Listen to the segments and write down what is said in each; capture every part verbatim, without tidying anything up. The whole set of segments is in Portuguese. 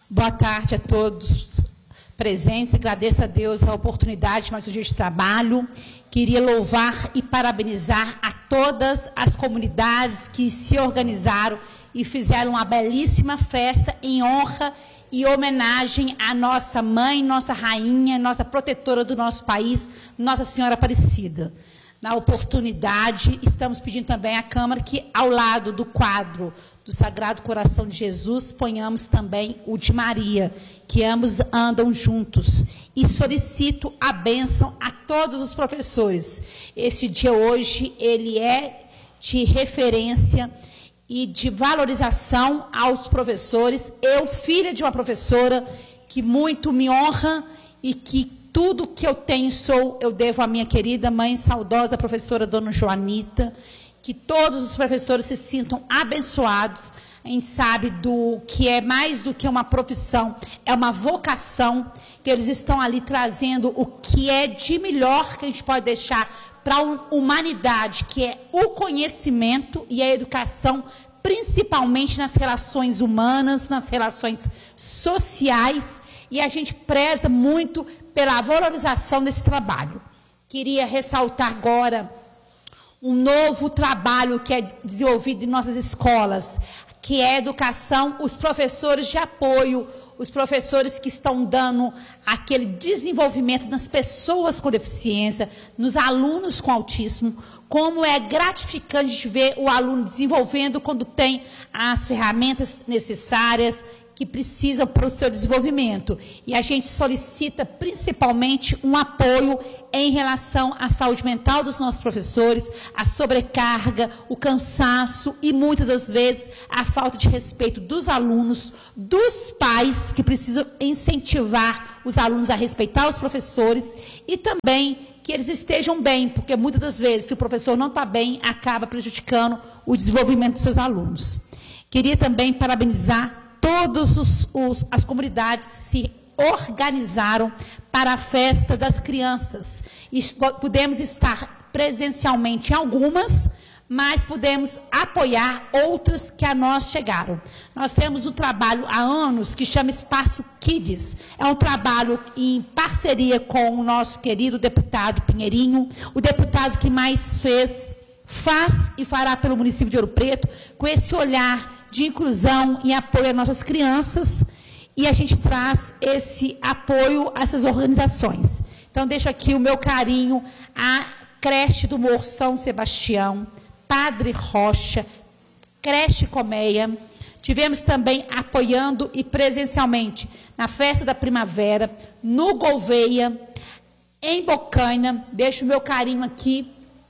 Boa tarde a todos presentes. Agradeço a Deus a oportunidade de mais um dia de trabalho. Queria louvar e parabenizar a todas as comunidades que se organizaram e fizeram uma belíssima festa em honra e homenagem à nossa mãe, nossa rainha, nossa protetora do nosso país, Nossa Senhora Aparecida. Na oportunidade, estamos pedindo também à Câmara que, ao lado do quadro do Sagrado Coração de Jesus, ponhamos também o de Maria, que ambos andam juntos. E solicito a bênção a todos os professores. Este dia hoje, ele é de referência e de valorização aos professores. Eu, filha de uma professora, que muito me honra e que tudo que eu tenho sou, eu devo à minha querida mãe, saudosa professora Dona Joanita. Que todos os professores se sintam abençoados. A gente sabe do que é mais do que uma profissão, é uma vocação, que eles estão ali trazendo o que é de melhor que a gente pode deixar para a humanidade, que é o conhecimento e a educação, principalmente nas relações humanas, nas relações sociais, e a gente preza muito pela valorização desse trabalho. Queria ressaltar agora um novo trabalho que é desenvolvido em nossas escolas, que é a educação, os professores de apoio, os professores que estão dando aquele desenvolvimento nas pessoas com deficiência, nos alunos com autismo. Como é gratificante ver o aluno desenvolvendo quando tem as ferramentas necessárias que precisam para o seu desenvolvimento. E a gente solicita principalmente um apoio em relação à saúde mental dos nossos professores, a sobrecarga, o cansaço e, muitas das vezes, a falta de respeito dos alunos, dos pais, que precisam incentivar os alunos a respeitar os professores e também que eles estejam bem, porque, muitas das vezes, se o professor não está bem, acaba prejudicando o desenvolvimento dos seus alunos. Queria também parabenizar todas os, os, as comunidades que se organizaram para a festa das crianças. E pudemos estar presencialmente em algumas, mas pudemos apoiar outras que a nós chegaram. Nós temos um trabalho há anos que chama Espaço Kids. É um trabalho em parceria com o nosso querido deputado Pinheirinho, o deputado que mais fez, faz e fará pelo município de Ouro Preto, com esse olhar de inclusão e apoio às nossas crianças, e a gente traz esse apoio a essas organizações. Então, deixo aqui o meu carinho à creche do Morro São Sebastião, Padre Rocha, creche Colmeia. Tivemos também apoiando e presencialmente na festa da primavera, no Gouveia, em Bocaina. Deixo o meu carinho aqui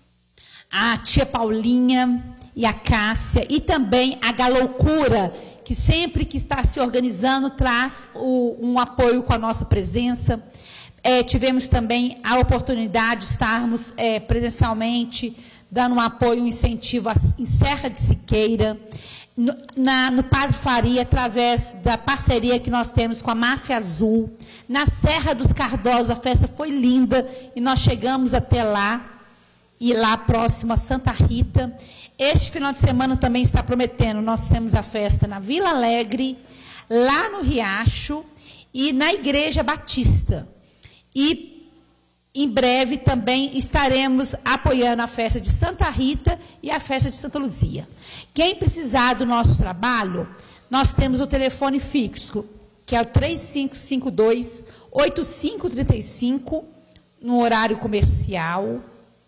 à tia Paulinha e a Cássia, e também a Galoucura, que sempre que está se organizando, traz o, um apoio com a nossa presença. É, tivemos também a oportunidade de estarmos é, presencialmente, dando um apoio, um incentivo a, em Serra de Siqueira, no, na, no Padre Faria, através da parceria que nós temos com a Máfia Azul. Na Serra dos Cardosos, a festa foi linda, e nós chegamos até lá, e lá próximo a Santa Rita. Este final de semana também está prometendo, nós temos a festa na Vila Alegre, lá no Riacho, e na Igreja Batista. E, em breve, também estaremos apoiando a festa de Santa Rita e a festa de Santa Luzia. Quem precisar do nosso trabalho, nós temos o telefone fixo, que é o três cinco cinco dois, oito cinco três cinco, no horário comercial,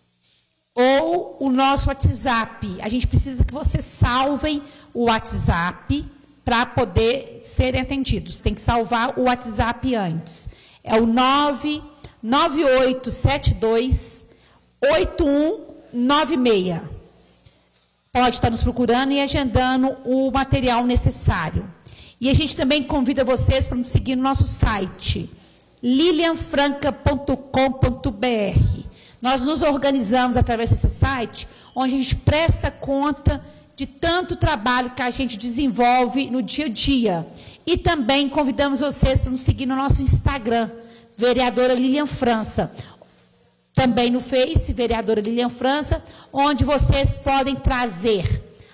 ou o nosso WhatsApp. A gente precisa que vocês salvem o WhatsApp para poder serem atendidos. Tem que salvar o WhatsApp antes. É o nove nove oito sete dois, oito um nove seis. Pode estar nos procurando e agendando o material necessário. E a gente também convida vocês para nos seguir no nosso site, lilian franca ponto com ponto br. Nós nos organizamos através desse site, onde a gente presta conta de tanto trabalho que a gente desenvolve no dia a dia. E também convidamos vocês para nos seguir no nosso Instagram, vereadora Lilian França. Também no Face, vereadora Lilian França, onde vocês podem trazer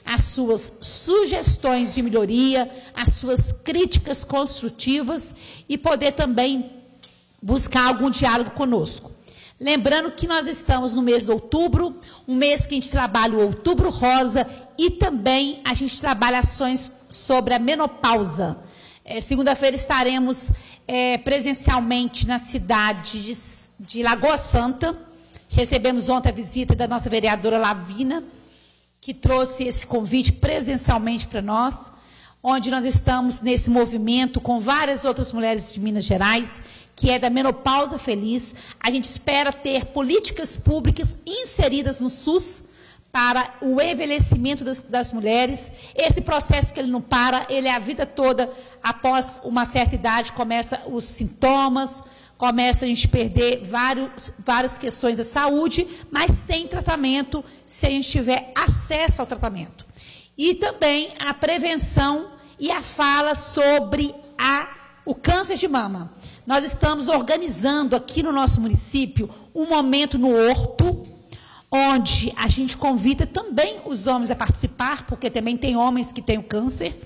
as suas sugestões de melhoria, as suas críticas construtivas e poder também buscar algum diálogo conosco. Lembrando que nós estamos no mês de outubro, um mês que a gente trabalha o Outubro Rosa e também a gente trabalha ações sobre a menopausa. É, segunda-feira estaremos é, presencialmente na cidade de, de Lagoa Santa. Recebemos ontem a visita da nossa vereadora Lavina, que trouxe esse convite presencialmente para nós, onde nós estamos nesse movimento com várias outras mulheres de Minas Gerais, que é da menopausa feliz. A gente espera ter políticas públicas inseridas no SUS para o envelhecimento das, das mulheres. Esse processo que ele não para, ele é a vida toda, após uma certa idade, começa os sintomas, começa a gente perder vários, várias questões da saúde, mas tem tratamento se a gente tiver acesso ao tratamento. E também a prevenção e a fala sobre a, o câncer de mama. Nós estamos organizando aqui no nosso município um momento no Horto, onde a gente convida também os homens a participar, porque também tem homens que têm o câncer,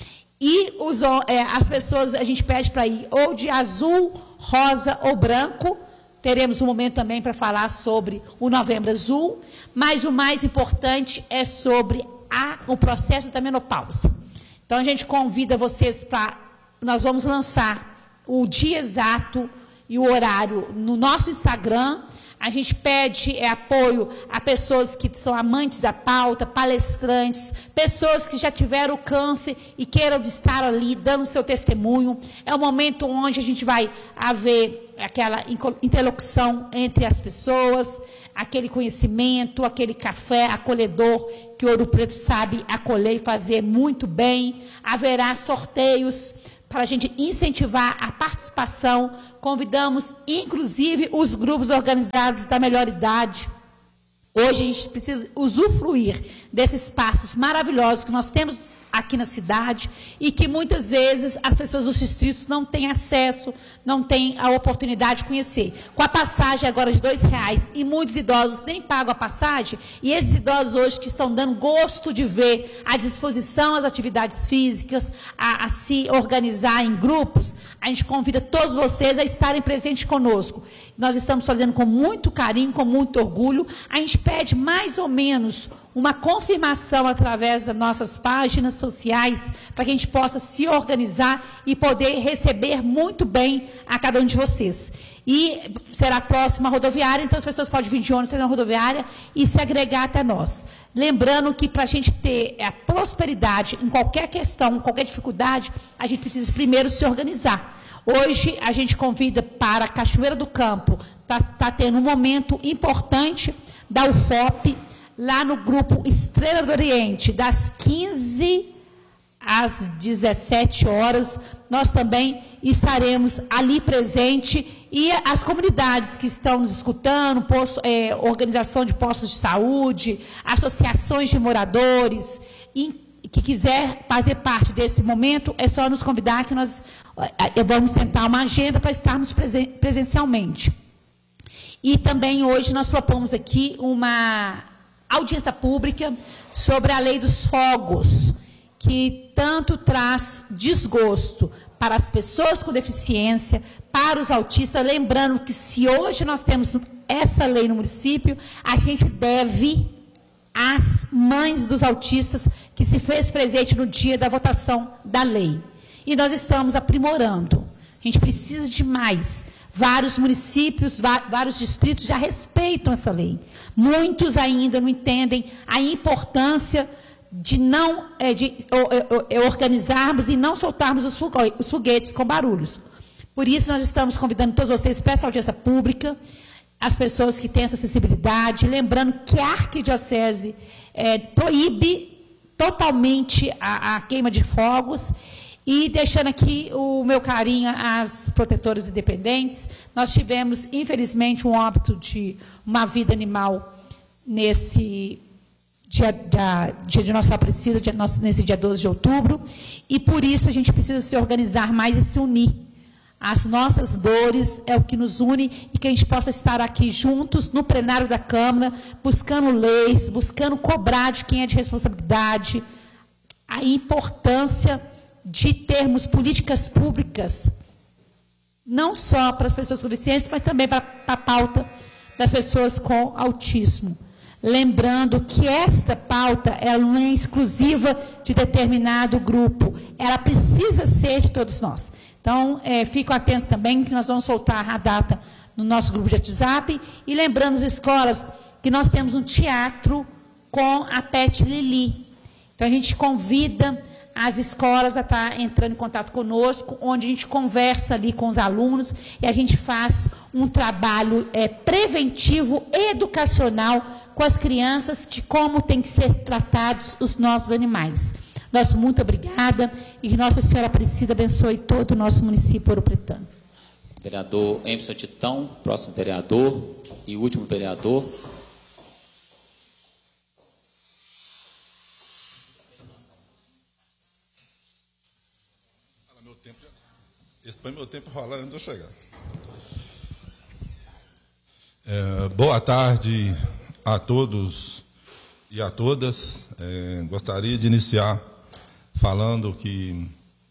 e os, é, as pessoas, a gente pede para ir ou de azul, rosa ou branco. Teremos um momento também para falar sobre o Novembro Azul, mas o mais importante é sobre a, o processo da menopausa. Então, a gente convida vocês para... Nós vamos lançar o dia exato e o horário no nosso Instagram. A gente pede é, apoio a pessoas que são amantes da pauta, palestrantes, pessoas que já tiveram câncer e queiram estar ali dando seu testemunho. É um momento onde a gente vai haver aquela interlocução entre as pessoas, aquele conhecimento, aquele café acolhedor que o Ouro Preto sabe acolher e fazer muito bem. Haverá sorteios para a gente incentivar a participação. Convidamos, inclusive, os grupos organizados da melhor idade. Hoje a gente precisa usufruir desses espaços maravilhosos que nós temos aqui na cidade e que muitas vezes as pessoas dos distritos não têm acesso, não têm a oportunidade de conhecer. Com a passagem agora de dois reais e muitos idosos nem pagam a passagem, e esses idosos hoje que estão dando gosto de ver à disposição as atividades físicas, a, a se organizar em grupos, a gente convida todos vocês a estarem presentes conosco. Nós estamos fazendo com muito carinho, com muito orgulho. A gente pede mais ou menos uma confirmação através das nossas páginas sociais, para que a gente possa se organizar e poder receber muito bem a cada um de vocês. E será próxima rodoviária, então as pessoas podem vir de ônibus na rodoviária e se agregar até nós. Lembrando que para a gente ter a prosperidade em qualquer questão, qualquer dificuldade, a gente precisa primeiro se organizar. Hoje a gente convida para a Cachoeira do Campo, está tá tendo um momento importante da U F O P, lá no grupo Estrela do Oriente, das quinze às dezessete horas, nós também estaremos ali presente, e as comunidades que estão nos escutando, posto, é, organização de postos de saúde, associações de moradores, e, que quiser fazer parte desse momento, é só nos convidar que nós é, vamos tentar uma agenda para estarmos presen presencialmente. E também hoje nós propomos aqui uma audiência pública sobre a lei dos fogos, que tanto traz desgosto para as pessoas com deficiência, para os autistas. Lembrando que se hoje nós temos essa lei no município, a gente deve às mães dos autistas que se fez presente no dia da votação da lei. E nós estamos aprimorando. A gente precisa de mais. Vários municípios, vários distritos já respeitam essa lei. Muitos ainda não entendem a importância de não é, de, é, organizarmos e não soltarmos os foguetes com barulhos. Por isso, nós estamos convidando todos vocês para essa audiência pública, as pessoas que têm essa acessibilidade, lembrando que a arquidiocese é, proíbe totalmente a, a queima de fogos. E deixando aqui o meu carinho às protetoras independentes. Nós tivemos, infelizmente, um óbito de uma vida animal nesse dia, da, dia de Nossa Aparecida, nesse dia doze de outubro, e por isso a gente precisa se organizar mais e se unir as nossas dores, é o que nos une, e que a gente possa estar aqui juntos no plenário da Câmara, buscando leis, buscando cobrar de quem é de responsabilidade, a importância de termos políticas públicas, não só para as pessoas com deficiência, mas também para a pauta das pessoas com autismo. Lembrando que esta pauta ela não é exclusiva de determinado grupo, ela precisa ser de todos nós. Então, é, fico atento também que nós vamos soltar a data no nosso grupo de WhatsApp, e lembrando as escolas que nós temos um teatro com a Pet Lili. Então, a gente convida as escolas a estar entrando em contato conosco, onde a gente conversa ali com os alunos e a gente faz um trabalho é, preventivo, educacional com as crianças de como tem que ser tratados os nossos animais. Nosso muito obrigada e que Nossa Senhora Aparecida abençoe todo o nosso município ouropretano. Vereador Emerson Titão, próximo vereador e último vereador. Esse foi meu tempo rolando antes de eu chegar. É, boa tarde a todos e a todas. É, gostaria de iniciar falando que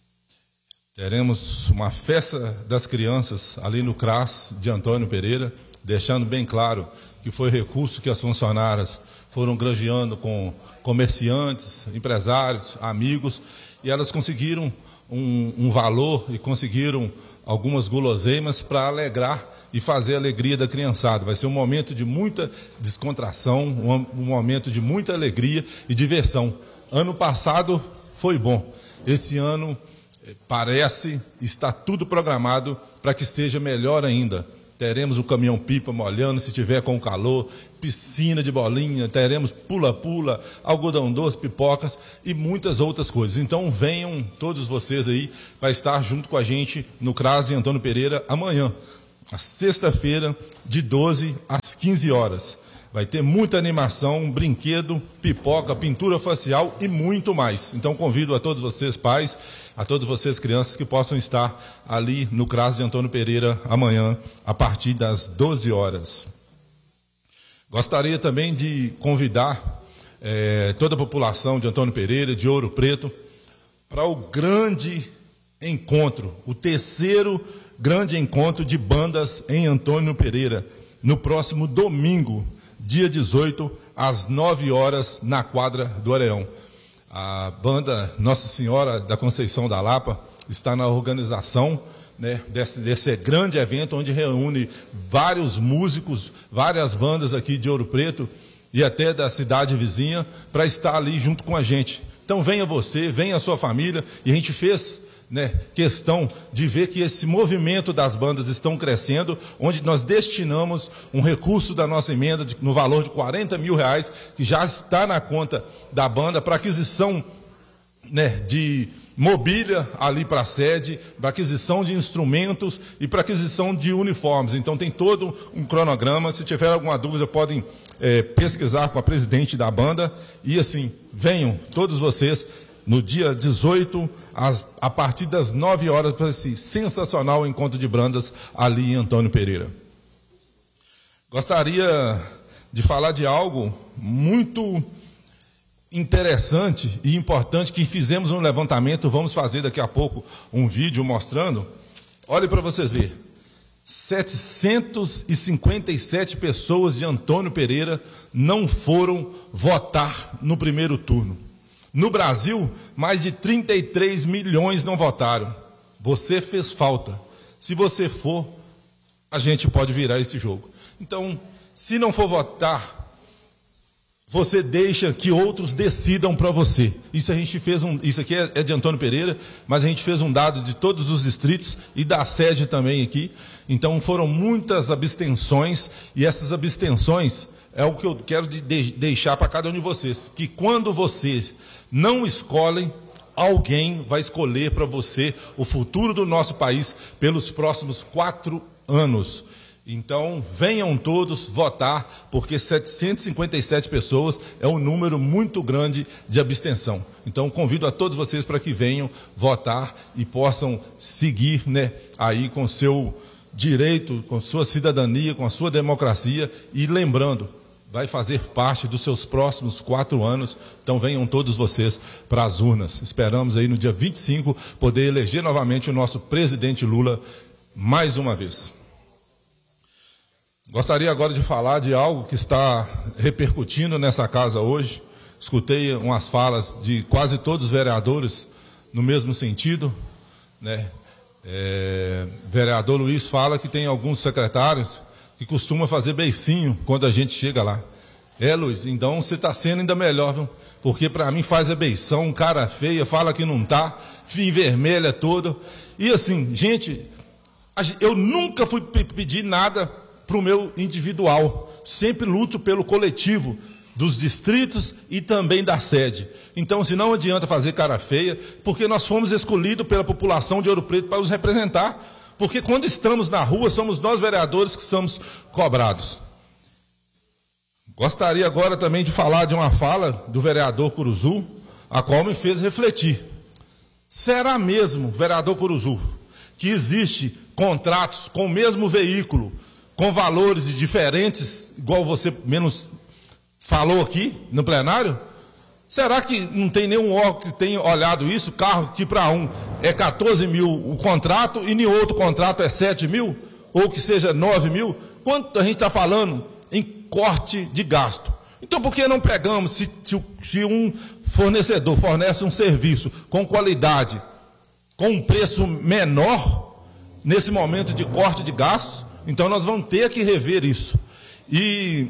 teremos uma festa das crianças ali no CRAS de Antônio Pereira, deixando bem claro que foi recurso que as funcionárias foram granjeando com comerciantes, empresários, amigos, e elas conseguiram Um, um valor e conseguiram algumas guloseimas para alegrar e fazer a alegria da criançada. Vai ser um momento de muita descontração, um, um momento de muita alegria e diversão. Ano passado foi bom. Esse ano parece, está tudo programado para que seja melhor ainda. Teremos o caminhão-pipa molhando, se tiver com calor, piscina de bolinha, teremos pula-pula, algodão doce, pipocas e muitas outras coisas. Então venham todos vocês aí para estar junto com a gente no CRAS de Antônio Pereira amanhã, a sexta-feira, de doze às quinze horas. Vai ter muita animação, brinquedo, pipoca, pintura facial e muito mais. Então convido a todos vocês, pais, a todos vocês, crianças, que possam estar ali no CRAS de Antônio Pereira amanhã, a partir das doze horas. Gostaria também de convidar eh, toda a população de Antônio Pereira, de Ouro Preto, para o grande encontro, o terceiro grande encontro de bandas em Antônio Pereira, no próximo domingo, dia dezoito, às nove horas, na quadra do Areão. A banda Nossa Senhora da Conceição da Lapa está na organização, né, desse, desse grande evento, onde reúne vários músicos, várias bandas aqui de Ouro Preto e até da cidade vizinha, para estar ali junto com a gente. Então venha você, venha a sua família, e a gente fez, né, questão de ver que esse movimento das bandas estão crescendo, onde nós destinamos um recurso da nossa emenda de, no valor de quarenta mil reais, que já está na conta da banda, para aquisição, né, de mobília ali para a sede, para aquisição de instrumentos e para aquisição de uniformes. Então tem todo um cronograma. Se tiver alguma dúvida, podem é, pesquisar com a presidente da banda. E assim, venham todos vocês no dia dezoito, às, a partir das nove horas, para esse sensacional encontro de bandas ali em Antônio Pereira. Gostaria de falar de algo muito interessante e importante, que fizemos um levantamento, vamos fazer daqui a pouco um vídeo mostrando. Olhe para vocês verem, setecentas e cinquenta e sete pessoas de Antônio Pereira não foram votar no primeiro turno. No Brasil, mais de trinta e três milhões não votaram. Você fez falta. Se você for, a gente pode virar esse jogo. Então, se não for votar, você deixa que outros decidam para você. Isso a gente fez um, isso aqui é, é de Antônio Pereira, mas a gente fez um dado de todos os distritos e da sede também aqui. Então foram muitas abstenções, e essas abstenções é o que eu quero de, de, deixar para cada um de vocês, que quando vocês não escolhem, alguém vai escolher para você o futuro do nosso país pelos próximos quatro anos. Então, venham todos votar, porque setecentas e cinquenta e sete pessoas é um número muito grande de abstenção. Então, convido a todos vocês para que venham votar e possam seguir, né, aí com seu direito, com sua cidadania, com a sua democracia. E lembrando, vai fazer parte dos seus próximos quatro anos. Então, venham todos vocês para as urnas. Esperamos aí no dia vinte e cinco poder eleger novamente o nosso presidente Lula mais uma vez. Gostaria agora de falar de algo que está repercutindo nessa casa hoje. Escutei umas falas de quase todos os vereadores no mesmo sentido, né? É, vereador Luiz fala que tem alguns secretários que costumam fazer beicinho quando a gente chega lá. É, Luiz, então você está sendo ainda melhor, viu? Porque para mim faz a beição, cara feia, fala que não está, fim vermelha toda. E assim, gente, eu nunca fui pedir nada para o meu individual, sempre luto pelo coletivo dos distritos e também da sede. Então, se não adianta fazer cara feia, porque nós fomos escolhidos pela população de Ouro Preto para os representar, porque quando estamos na rua, somos nós vereadores que somos cobrados. Gostaria agora também de falar de uma fala do vereador Curuzu, a qual me fez refletir. Será mesmo, vereador Curuzu, que existe contratos com o mesmo veículo, com valores diferentes, igual você menos falou aqui no plenário? Será que não tem nenhum órgão que tenha olhado isso? Carro que para um é quatorze mil o contrato e em outro contrato é sete mil? Ou que seja nove mil? Quanto a gente está falando em corte de gasto? Então por que não pegamos, se, se, se um fornecedor fornece um serviço com qualidade, com um preço menor, nesse momento de corte de gastos, então nós vamos ter que rever isso. E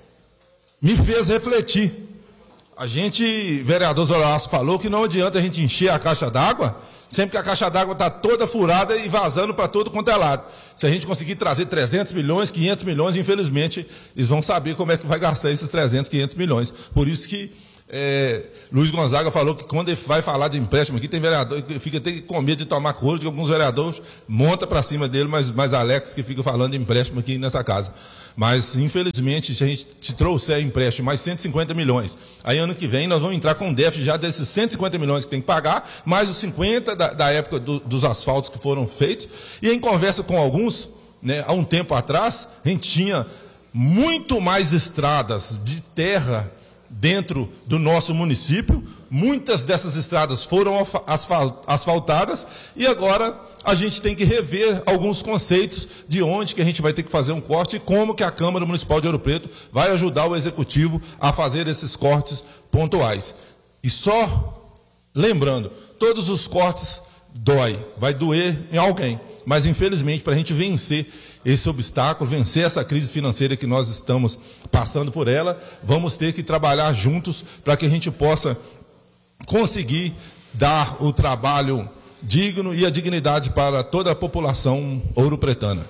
me fez refletir. A gente, vereador Zoraço falou que não adianta a gente encher a caixa d'água, sempre que a caixa d'água está toda furada e vazando para todo quanto é lado. Se a gente conseguir trazer trezentos milhões, quinhentos milhões, infelizmente, eles vão saber como é que vai gastar esses trezentos, quinhentos milhões. Por isso que É, Luiz Gonzaga falou que quando ele vai falar de empréstimo aqui, tem vereador que fica até com medo de tomar couro, que alguns vereadores montam para cima dele, mas, mas Alex que fica falando de empréstimo aqui nessa casa. Mas, infelizmente, se a gente te trouxer empréstimo mais cento e cinquenta milhões, aí ano que vem nós vamos entrar com um déficit já desses cento e cinquenta milhões que tem que pagar, mais os cinquenta da, da época do, dos asfaltos que foram feitos. E em conversa com alguns, né, há um tempo atrás, a gente tinha muito mais estradas de terra dentro do nosso município. Muitas dessas estradas foram asfaltadas e agora a gente tem que rever alguns conceitos de onde que a gente vai ter que fazer um corte e como que a Câmara Municipal de Ouro Preto vai ajudar o Executivo a fazer esses cortes pontuais. E só lembrando, todos os cortes dói, vai doer em alguém, mas infelizmente para a gente vencer esse obstáculo, vencer essa crise financeira que nós estamos passando por ela, vamos ter que trabalhar juntos para que a gente possa conseguir dar o trabalho digno e a dignidade para toda a população ouropretana.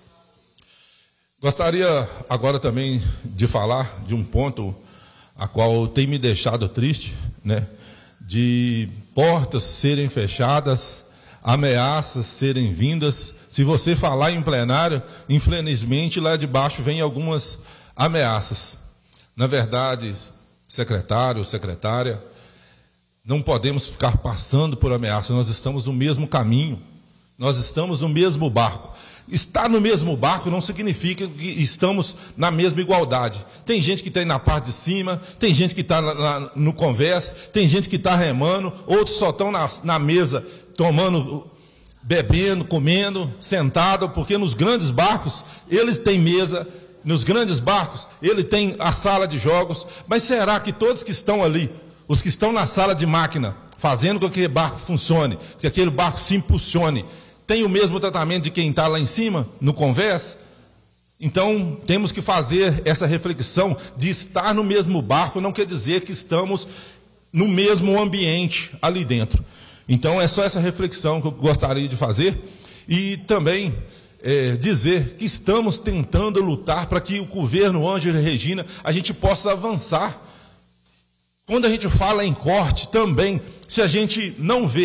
Gostaria agora também de falar de um ponto a qual tem me deixado triste, né? De portas serem fechadas, ameaças serem vindas. Se você falar em plenário, infelizmente lá de baixo vem algumas ameaças. Na verdade, secretário, secretária, não podemos ficar passando por ameaça. Nós estamos no mesmo caminho, nós estamos no mesmo barco. Estar no mesmo barco não significa que estamos na mesma igualdade. Tem gente que está na parte de cima, tem gente que está no convés, tem gente que está remando, outros só estão na, na mesa tomando, bebendo, comendo, sentado, porque nos grandes barcos eles têm mesa, nos grandes barcos ele tem a sala de jogos. Mas será que todos que estão ali, os que estão na sala de máquina, fazendo com que aquele barco funcione, que aquele barco se impulsione, tem o mesmo tratamento de quem está lá em cima, no convés? Então, temos que fazer essa reflexão de estar no mesmo barco, não quer dizer que estamos no mesmo ambiente ali dentro. Então, é só essa reflexão que eu gostaria de fazer. E também é, dizer que estamos tentando lutar para que o governo Ângelo e Regina, a gente possa avançar. Quando a gente fala em corte também, se a gente não vê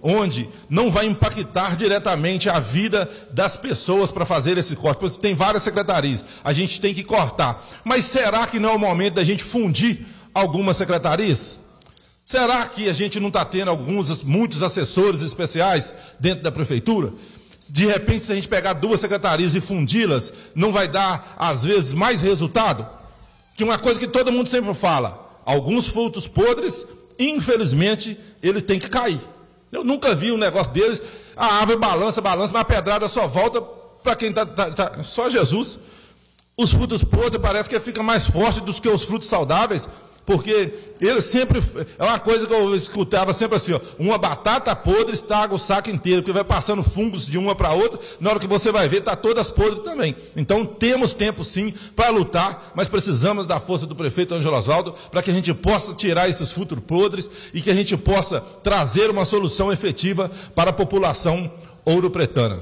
onde não vai impactar diretamente a vida das pessoas para fazer esse corte. Porque tem várias secretarias, a gente tem que cortar. Mas será que não é o momento da gente fundir algumas secretarias? Será que a gente não está tendo alguns, muitos assessores especiais dentro da prefeitura? De repente, se a gente pegar duas secretarias e fundi-las, não vai dar, às vezes, mais resultado? Que uma coisa que todo mundo sempre fala, alguns frutos podres, infelizmente, eles têm que cair. Eu nunca vi um negócio deles, a árvore balança, balança, mas a pedrada só volta para quem está... Tá, tá, só Jesus. Os frutos podres parece que ficam mais fortes do que os frutos saudáveis, porque eles sempre... É uma coisa que eu escutava sempre assim, ó, uma batata podre estraga o saco inteiro, porque vai passando fungos de uma para outra, na hora que você vai ver, está todas podres também. Então, temos tempo sim para lutar, mas precisamos da força do prefeito Ângelo Osvaldo para que a gente possa tirar esses frutos podres e que a gente possa trazer uma solução efetiva para a população ouropretana.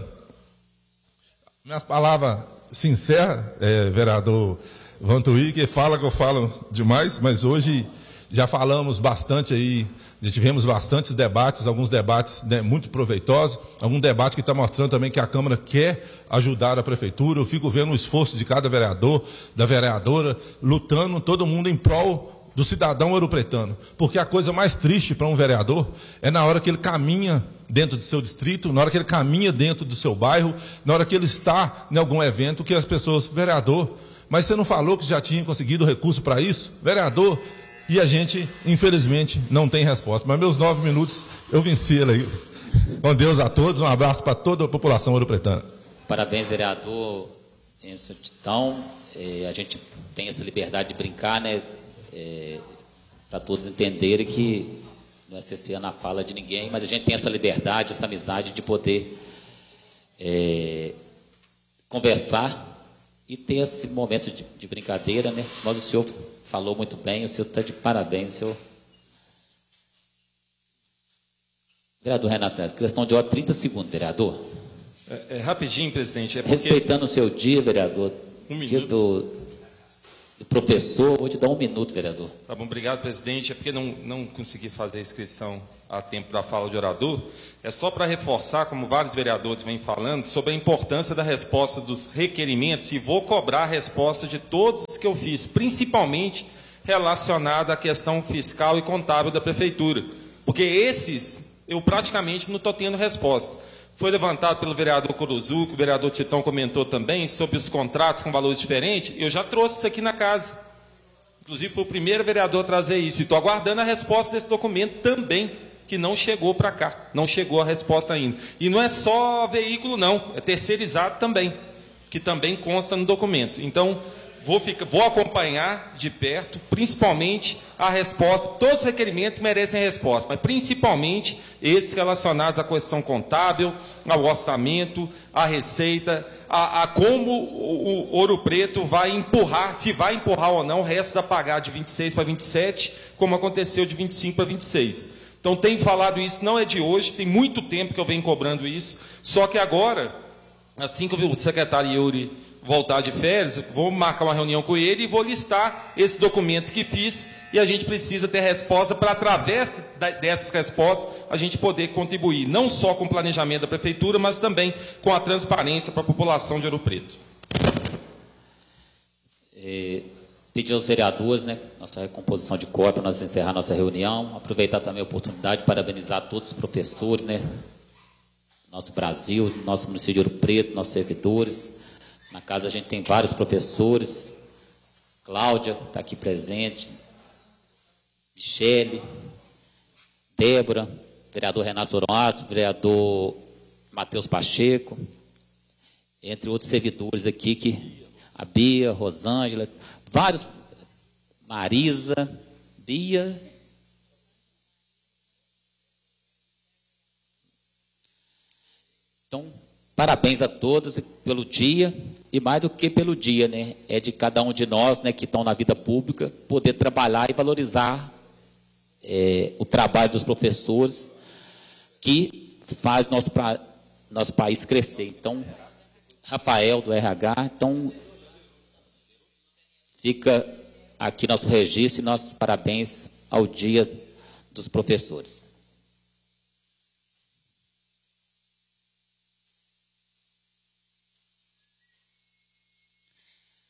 Minhas palavras se encerram, é, vereador Vantuí, que fala que eu falo demais, mas hoje já falamos bastante aí, já tivemos bastantes debates, alguns debates, né, muito proveitosos, algum debate que está mostrando também que a Câmara quer ajudar a Prefeitura. Eu fico vendo o esforço de cada vereador, da vereadora, lutando todo mundo em prol do cidadão ouropretano, porque a coisa mais triste para um vereador é na hora que ele caminha dentro do seu distrito, na hora que ele caminha dentro do seu bairro, na hora que ele está em algum evento, que as pessoas, vereador, mas você não falou que já tinha conseguido recurso para isso? Vereador, e a gente, infelizmente, não tem resposta. Mas meus nove minutos, eu venci ele aí. Com Deus a todos, um abraço para toda a população ouropretana. Parabéns, vereador Emerson Titão. É, a gente tem essa liberdade de brincar, né? É, para todos entenderem que não é cerceando a fala de ninguém, mas a gente tem essa liberdade, essa amizade de poder é, conversar e ter esse momento de, de brincadeira, né? Mas o senhor falou muito bem, o senhor está de parabéns, senhor. Vereador Renato, questão de ordem, trinta segundos, vereador. É, é rapidinho, presidente. É porque... Respeitando o seu dia, vereador, um minuto. Dia do, do professor, vou te dar um minuto, vereador. Tá bom, obrigado, presidente. É porque não, não consegui fazer a inscrição a tempo da fala de orador. É só para reforçar, como vários vereadores vêm falando, sobre a importância da resposta dos requerimentos, e vou cobrar a resposta de todos os que eu fiz, principalmente relacionada à questão fiscal e contábil da Prefeitura, porque esses eu praticamente não estou tendo resposta. Foi levantado pelo vereador Curuzu, que o vereador Titão comentou também, sobre os contratos com valores diferentes. Eu já trouxe isso aqui na casa. Inclusive, foi o primeiro vereador a trazer isso. E estou aguardando a resposta desse documento também, que não chegou para cá. Não chegou a resposta ainda. E não é só veículo, não. É terceirizado também, que também consta no documento. Então, vou, ficar, vou acompanhar de perto, principalmente a resposta, todos os requerimentos que merecem resposta, mas principalmente esses relacionados à questão contábil, ao orçamento, à receita, a, a como o, o Ouro Preto vai empurrar, se vai empurrar ou não, o resto da pagar de vinte e seis para vinte e sete, como aconteceu de vinte e cinco para vinte e seis. Então, tenho falado isso, não é de hoje, tem muito tempo que eu venho cobrando isso, só que agora, assim que o secretário Yuri voltar de férias, vou marcar uma reunião com ele e vou listar esses documentos que fiz, e a gente precisa ter resposta para, através dessas respostas, a gente poder contribuir, não só com o planejamento da Prefeitura, mas também com a transparência para a população de Ouro Preto. É, pedir aos vereadores, né, nossa recomposição de quórum, para nós encerrar nossa reunião, aproveitar também a oportunidade de parabenizar todos os professores, né, nosso Brasil, nosso município de Ouro Preto, nossos servidores. Na casa a gente tem vários professores, Cláudia está aqui presente, Michele, Débora, vereador Renato Zoroato, vereador Matheus Pacheco, entre outros servidores aqui, que a Bia, Rosângela, vários, Marisa, Bia. Então, parabéns a todos pelo dia, e mais do que pelo dia, né? É de cada um de nós, né, que estão na vida pública, poder trabalhar e valorizar é, o trabalho dos professores, que faz nosso, pra, nosso país crescer. Então, Rafael, do R H, então, fica aqui nosso registro e nossos parabéns ao Dia dos Professores.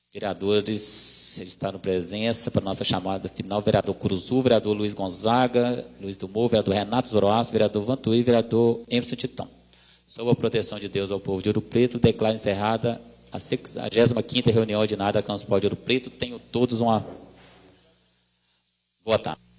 Vereadores registraram presença para nossa chamada final: vereador Curuzu, vereador Luiz Gonzaga, Luiz do Morro, vereador Renato Zoroastro, vereador Vantuí, vereador Emerson Titão. Sob a proteção de Deus ao povo de Ouro Preto, declaro encerrada a sexagésima quinta reunião ordinária da Câmara Municipal de Ouro Preto. Tenho todos uma boa tarde.